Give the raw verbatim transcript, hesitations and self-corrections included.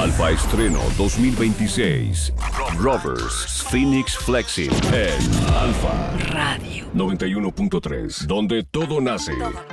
Alfa Estreno dos mil veintiséis. Rovers Phoenix Flexing en Alfa Radio noventa y uno punto tres, donde todo nace.